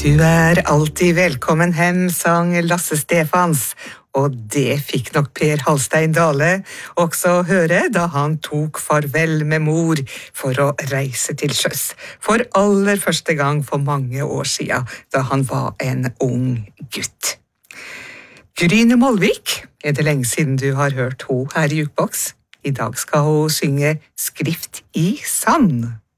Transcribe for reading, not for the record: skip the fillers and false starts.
Du alltid velkommen hem, sang Lasse Stefans, og det fikk nok Per Halstein Dale også høre da han tok farvel med mor for å reise til sjøs, for aller første gang for mange år siden, da han var en ung gutt. Gryne Molvik, det lenge siden du har hørt henne her i Jukebox? I dag skal hun synge Skrift i sand.